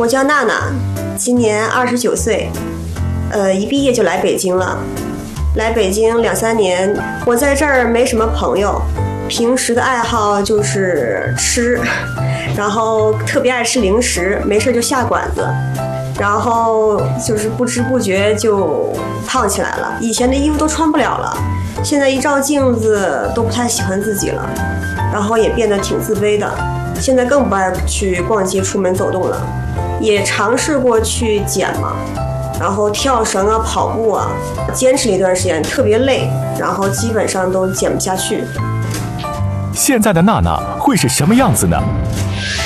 我叫娜娜，今年29岁，一毕业就来北京了。来北京2、3年，我在这儿没什么朋友，平时的爱好就是吃，然后特别爱吃零食，没事就下馆子，然后就是不知不觉就胖起来了。以前的衣服都穿不了了，现在一照镜子都不太喜欢自己了，然后也变得挺自卑的。现在更不爱去逛街、出门走动了，也尝试过去减嘛，然后跳绳啊、跑步啊，坚持了一段时间，特别累，然后基本上都减不下去。 现在的娜娜会是什么样子呢？